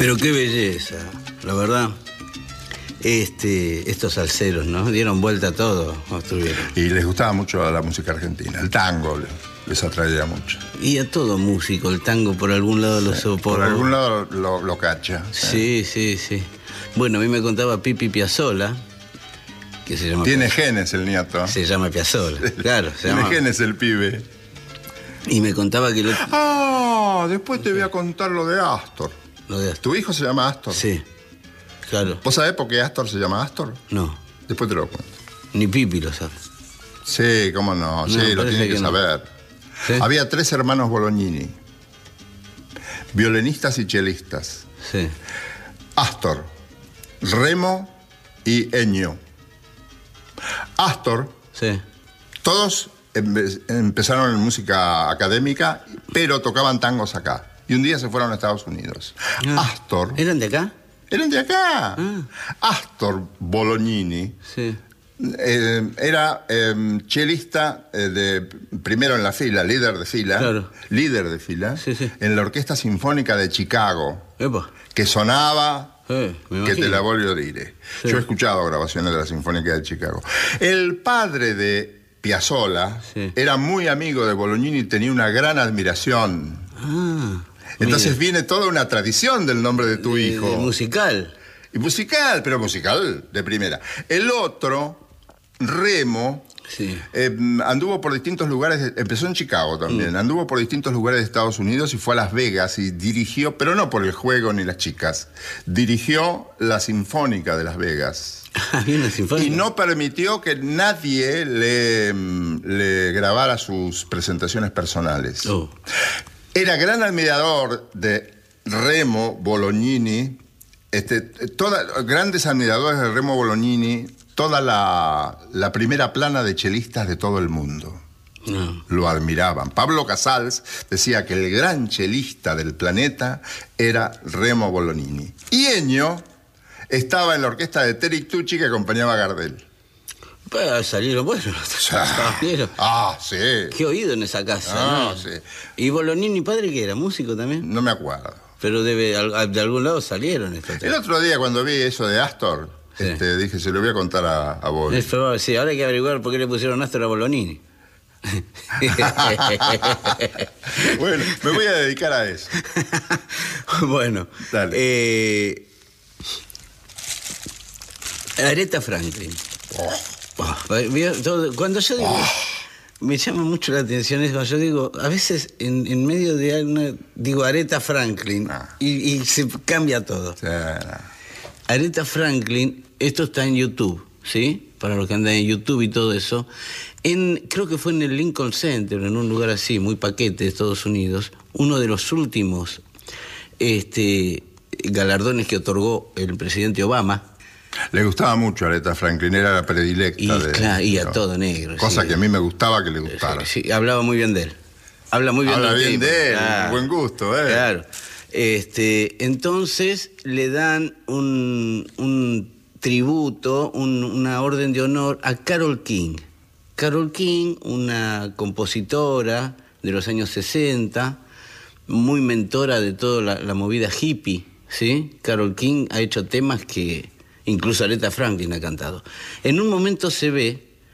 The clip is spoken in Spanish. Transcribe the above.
Pero qué belleza, la verdad. Estos salseros, ¿no? Dieron vuelta a todo, ¿no? Estuvieron. Y les gustaba mucho la música argentina, el tango les atraía mucho. Y a todo músico, el tango por algún lado lo soporta. Por algún lado lo cacha. Sí. Bueno, a mí me contaba Pipi Piazzolla, que se llama... Tiene genes el nieto. Se llama Piazzolla, claro. Tiene genes el pibe. Y me contaba que... Después te voy a contar lo de Astor. Lo de Astor. ¿Tu hijo se llama Astor? Sí, claro. ¿Vos sabés por qué Astor se llama Astor? No. Después te lo cuento. Ni Pipi lo sabe. Sí, cómo no. Sí, lo tiene que saber. ¿Sí? Había 3 hermanos Bolognini, violinistas y chelistas. Sí. Astor, Remo y Ennio. Astor, Sí. todos empezaron en música académica, pero tocaban tangos acá. Y un día se fueron a Estados Unidos. Astor... ¿Eran de acá? Eran de acá. Astor Bolognini Sí. era chelista primero en la fila, líder de fila. Claro. Líder de fila. Sí. En la Orquesta Sinfónica de Chicago. Epa. Que sonaba... Me que imagino. te la voglio dire. Sí. Yo he escuchado grabaciones de la Sinfónica de Chicago. El padre de Piazzolla era muy amigo de Bolognini y tenía una gran admiración. Entonces viene toda una tradición del nombre de tu hijo. Musical. Y musical, pero musical de primera. El otro, Remo, anduvo por distintos lugares, empezó en Chicago también, anduvo por distintos lugares de Estados Unidos y fue a Las Vegas y dirigió, pero no por el juego ni las chicas, dirigió la Sinfónica de Las Vegas. Una sinfónica. Y no permitió que nadie le grabara sus presentaciones personales. Era gran admirador de Remo Bolognini, grandes admiradores de Remo Bolognini, toda la primera plana de chelistas de todo el mundo. Lo admiraban. Pablo Casals decía que el gran chelista del planeta era Remo Bolognini. Y Ennio estaba en la orquesta de Terry Tucci que acompañaba a Gardel. Pues salieron buenos. Sí. Qué oído en esa casa. ¿No? Sí. ¿Y Bolognini padre qué era? ¿Músico también? No me acuerdo. Pero de algún lado salieron estos tres. El otro día cuando vi eso de Astor, dije, se lo voy a contar a vos. Sí, ahora hay que averiguar por qué le pusieron Astor a Bolognini. Bueno, me voy a dedicar a eso. Bueno. Dale. Aretha Franklin. Cuando yo digo... Me llama mucho la atención eso. Yo digo, a veces en medio de una... Digo Aretha Franklin y se cambia todo. Aretha Franklin, esto está en YouTube, ¿sí? Para los que andan en YouTube y todo eso. Creo que fue en el Lincoln Center, en un lugar así, muy paquete de Estados Unidos, uno de los últimos galardones que otorgó el presidente Obama. Le gustaba mucho a Aretha Franklin, era la predilecta y a todo negro. Cosa que a mí me gustaba que le gustara. Sí, hablaba muy bien de él. Habla bien de él, claro. Buen gusto, Claro. Entonces le dan un tributo, una orden de honor a Carole King. Carole King, una compositora de los años 60, muy mentora de toda la movida hippie, ¿sí? Carole King ha hecho temas que incluso Aretha Franklin ha cantado. En un momento se ve